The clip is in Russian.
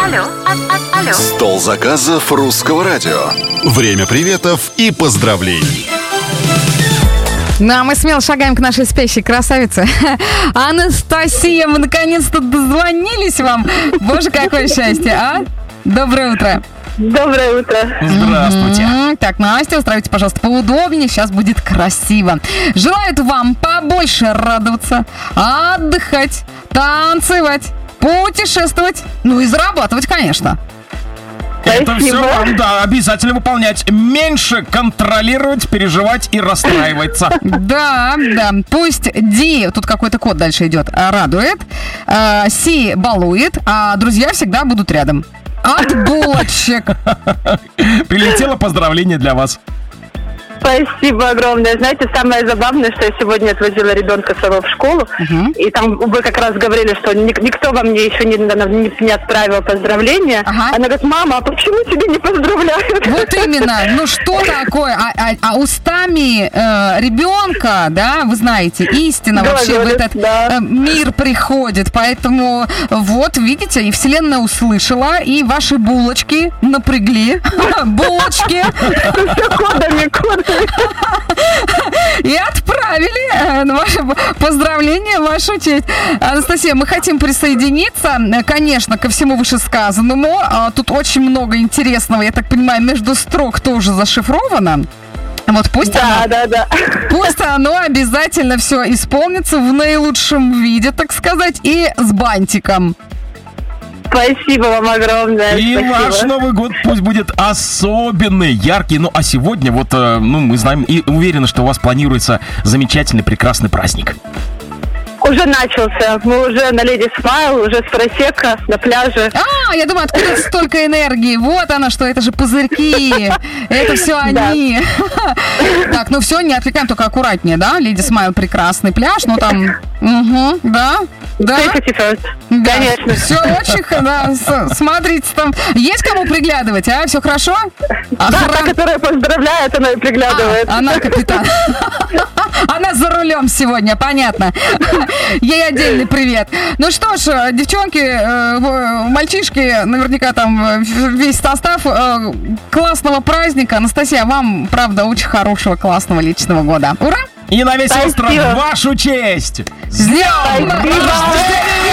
Алло. Стол заказов русского радио. Время приветов и поздравлений. Ну, а мы смело шагаем к нашей спящей красавице. Анастасия, мы наконец-то дозвонились вам. Боже, какое счастье, а? Доброе утро. Доброе утро. Здравствуйте. Так, Настя, устраивайте, пожалуйста, поудобнее. Сейчас будет красиво. Желаю вам побольше радоваться, отдыхать, танцевать, путешествовать, ну и зарабатывать, конечно. Это все вам, да, обязательно выполнять. Меньше контролировать, переживать и расстраиваться. Да. Пусть Ди, тут какой-то код дальше идет, радует, Си балует, а друзья всегда будут рядом. От булочек. Прилетело поздравление для вас. Спасибо огромное. Знаете, самое забавное, что я сегодня отвозила ребенка своего в школу, и там вы как раз говорили, что никто во мне еще не отправил поздравления. Она говорит: мама, а почему тебя не поздравляют? Вот именно. Ну что такое? А устами ребенка, да, вы знаете, истина вообще в этот мир приходит. Поэтому вот, видите, и Вселенная услышала, и ваши булочки напрягли. Булочки. Кодами. И отправили ваше поздравление в вашу честь. Анастасия, мы хотим присоединиться, конечно, ко всему вышесказанному. Тут очень много интересного, я так понимаю, между строк тоже зашифровано. Вот пусть пусть оно обязательно все исполнится в наилучшем виде, так сказать, и с бантиком. Спасибо вам огромное. И спасибо. Ваш Новый год пусть будет особенный, яркий. Ну, а сегодня вот, мы знаем и уверены, что у вас планируется замечательный, прекрасный праздник. Уже начался. Мы уже на Леди Смайл, уже с просека на пляже. Я думаю, откуда столько энергии? Вот она что, это же пузырьки. Это все они. Так, ну все, не отвлекаем, только аккуратнее, да? Леди Смайл, прекрасный пляж, ну там... Да. Конечно. Все очень, смотрите, там есть кому приглядывать, а? Все хорошо? Да, та, которая поздравляет, она и приглядывает. Она капитан. Она за рулем сегодня, понятно. Ей отдельный привет. Ну что ж, девчонки, мальчишки, наверняка там весь состав, классного праздника. Анастасия, вам, правда, очень хорошего, классного личного года. Ура! И на весь остров в вашу честь! С днем рождения!